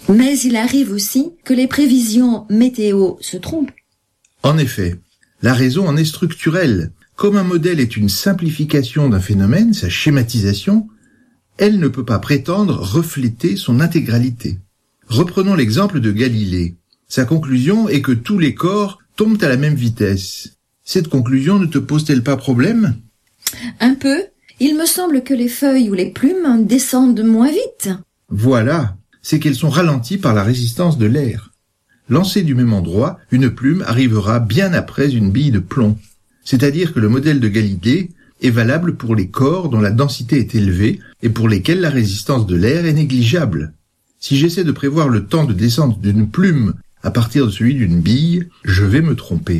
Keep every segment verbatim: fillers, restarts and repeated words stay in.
Mais il arrive aussi que les prévisions météo se trompent. En effet, la raison en est structurelle. Comme un modèle est une simplification d'un phénomène, sa schématisation, elle ne peut pas prétendre refléter son intégralité. Reprenons l'exemple de Galilée. Sa conclusion est que tous les corps tombent à la même vitesse. Cette conclusion ne te pose-t-elle pas problème ? Un peu. Il me semble que les feuilles ou les plumes descendent moins vite. Voilà, c'est qu'elles sont ralenties par la résistance de l'air. Lancée du même endroit, une plume arrivera bien après une bille de plomb. C'est-à-dire que le modèle de Galilée est valable pour les corps dont la densité est élevée et pour lesquels la résistance de l'air est négligeable. Si j'essaie de prévoir le temps de descente d'une plume à partir de celui d'une bille, je vais me tromper.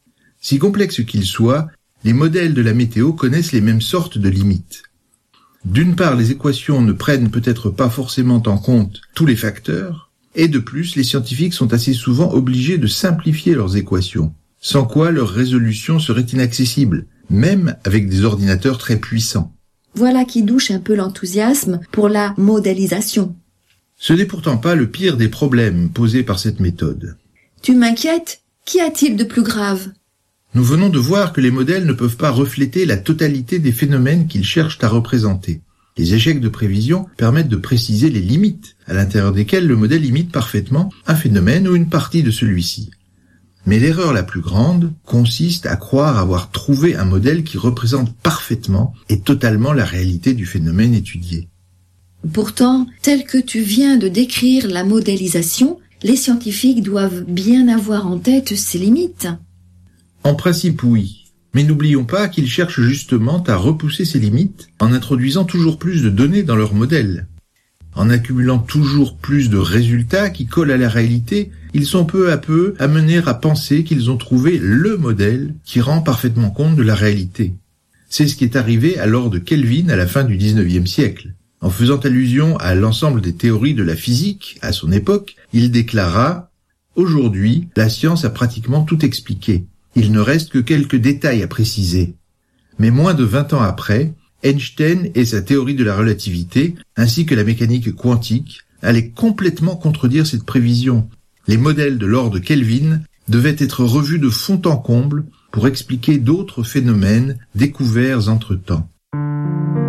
Si complexe qu'il soit, les modèles de la météo connaissent les mêmes sortes de limites. D'une part, les équations ne prennent peut-être pas forcément en compte tous les facteurs, et de plus, les scientifiques sont assez souvent obligés de simplifier leurs équations, sans quoi leur résolution serait inaccessible, même avec des ordinateurs très puissants. Voilà qui douche un peu l'enthousiasme pour la modélisation. Ce n'est pourtant pas le pire des problèmes posés par cette méthode. Tu m'inquiètes ? Qu'y a-t-il de plus grave ? Nous venons de voir que les modèles ne peuvent pas refléter la totalité des phénomènes qu'ils cherchent à représenter. Les échecs de prévision permettent de préciser les limites à l'intérieur desquelles le modèle imite parfaitement un phénomène ou une partie de celui-ci. Mais l'erreur la plus grande consiste à croire avoir trouvé un modèle qui représente parfaitement et totalement la réalité du phénomène étudié. Pourtant, tel que tu viens de décrire la modélisation, les scientifiques doivent bien avoir en tête ses limites. En principe, oui. Mais n'oublions pas qu'ils cherchent justement à repousser ces limites en introduisant toujours plus de données dans leur modèle. En accumulant toujours plus de résultats qui collent à la réalité, ils sont peu à peu amenés à penser qu'ils ont trouvé le modèle qui rend parfaitement compte de la réalité. C'est ce qui est arrivé à Lord Kelvin à la fin du dix-neuvième siècle. En faisant allusion à l'ensemble des théories de la physique à son époque, il déclara « Aujourd'hui, la science a pratiquement tout expliqué. Il ne reste que quelques détails à préciser. » Mais moins de vingt ans après, Einstein et sa théorie de la relativité, ainsi que la mécanique quantique, allaient complètement contredire cette prévision. Les modèles de Lord Kelvin devaient être revus de fond en comble pour expliquer d'autres phénomènes découverts entre-temps.